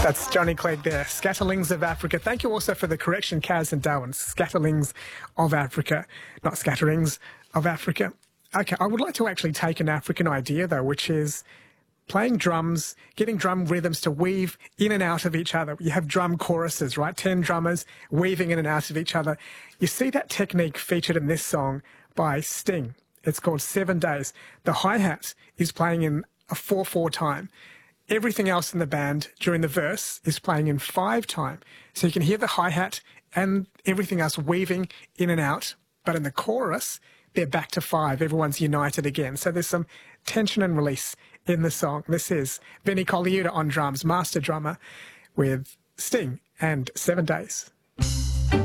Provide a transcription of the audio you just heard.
That's Johnny Clegg there, Scatterlings of Africa. Thank you also for the correction, Kaz and Darwin. Scatterlings of Africa, not scatterings of Africa. Okay, I would like to actually take an African idea, though, which is playing drums, getting drum rhythms to weave in and out of each other. You have drum choruses, right? 10 drummers weaving in and out of each other. You see that technique featured in this song by Sting. It's called 7 Days. The hi-hat is playing in a 4/4 time. Everything else in the band during the verse is playing in 5 time. So you can hear the hi-hat and everything else weaving in and out. But in the chorus, they're back to 5. Everyone's united again. So there's some tension and release in the song. This is Benny Colaiuta on drums, master drummer, with Sting and 7 Days.